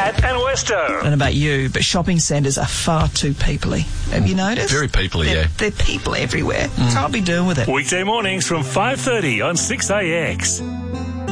Cat and Westo. I don't know about you, but shopping centres are far too peoply. Have you noticed? Very peoply, yeah. They're people everywhere. Can't be doing with it. Weekday mornings from 5:30 on 6AX.